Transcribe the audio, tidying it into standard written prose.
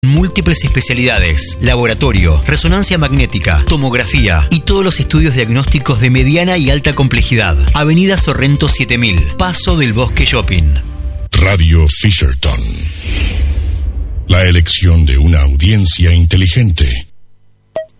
Múltiples especialidades, laboratorio, resonancia magnética, tomografía y todos los estudios diagnósticos de mediana y alta complejidad. Avenida Sorrento 7000, Paso del Bosque Shopping. Radio Fisherton. La elección de una audiencia inteligente.